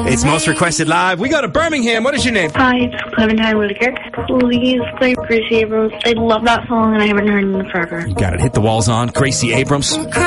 It's Most Requested Live. We go to Birmingham. What is your name? Hi, it's Clementine Whitaker. Please play Gracie Abrams. I love that song and I haven't heard it in forever. You got it. Hit the walls on. Gracie Abrams.